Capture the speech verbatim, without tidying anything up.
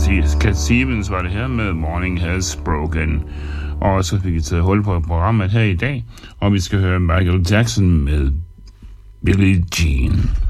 Cat Stevens var det her med Morning Has Broken. Og så fik vi taget hul på programmet her i dag, og vi skal høre Michael Jackson med Billie Jean.